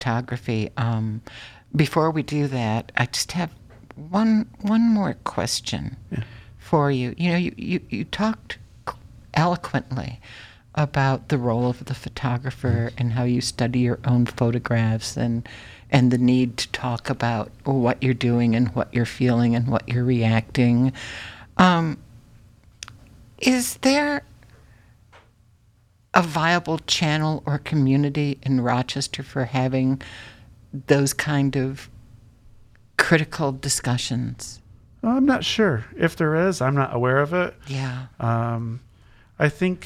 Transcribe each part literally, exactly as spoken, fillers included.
photography. Um, before we do that, I just have one one more question Yeah. for you. You know, you, you, you talked eloquently about the role of the photographer and how you study your own photographs and and the need to talk about what you're doing and what you're feeling and what you're reacting. Um, is there a viable channel or community in Rochester for having those kind of critical discussions? Well, I'm not sure if there is. I'm not aware of it. Yeah. Um, I think,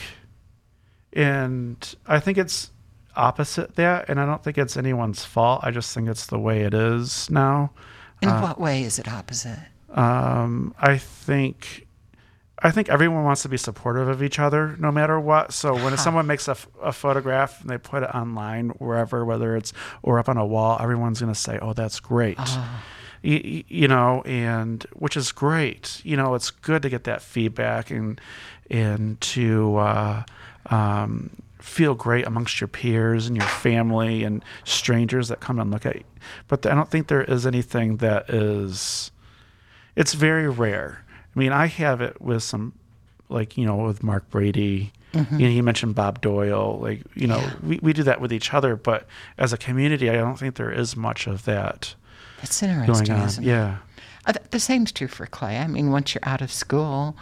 and I think it's opposite that, and I don't think it's anyone's fault. I just think it's the way it is now. In Uh, what way is it opposite? Um, I think, I think everyone wants to be supportive of each other, no matter what. So when Huh. someone makes a, f- a photograph and they put it online, wherever, whether it's or up on a wall, everyone's going to say, "Oh, that's great." Oh, you, you know, and which is great. You know, it's good to get that feedback and and to uh, um, feel great amongst your peers and your family and strangers that come and look at you. But I don't think there is anything that is. It's very rare. I mean, I have it with some, like, you know, with Mark Brady. Mhm. You know, he mentioned Bob Doyle. Like, you know, Yeah. we, we do that with each other. But as a community, I don't think there is much of that that's going interesting, on. isn't it? Yeah. Uh, th- The same's true for Clay. I mean, once you're out of school,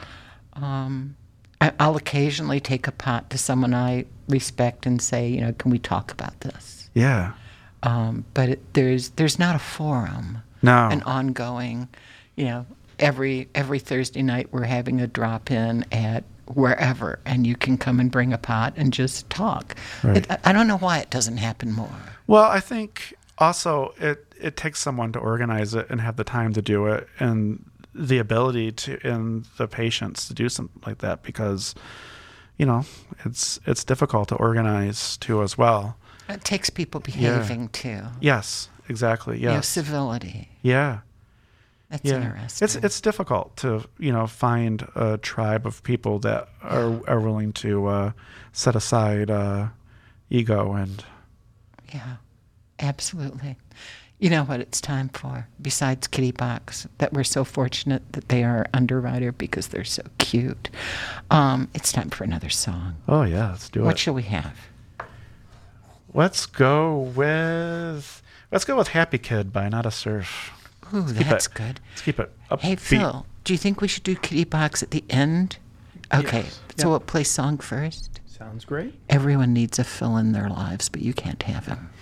um, I- I'll occasionally take a pot to someone I respect and say, you know, can we talk about this? Yeah. Um, but it, there's there's not a forum, No. an ongoing, you know, every every Thursday night we're having a drop in at wherever, and you can come and bring a pot and just talk. Right. It, I- I don't know why it doesn't happen more. Well, I think also it, it takes someone to organize it and have the time to do it and the ability to and the patience to do something like that, because, you know, it's it's difficult to organize too as well. It takes people behaving too. Yes, exactly. You know, Yes. civility. Yeah. That's Yeah. interesting. It's it's difficult to, you know, find a tribe of people that are are willing to uh, set aside uh, ego and Yeah, absolutely. You know what it's time for, besides Kitty Box, that we're so fortunate that they are Underwriter because they're so cute. Um, it's time for another song. oh yeah, let's do What it. shall we have? Let's go with let's go with Happy Kid by Not a Surf. Ooh, keep that's it- good. Let's keep it up. Hey, Phil, do you think we should do Kitty Box at the end? Okay, Yes. so Yeah. we'll play song first. Sounds great. Everyone needs a Phil in their lives, but you can't have him.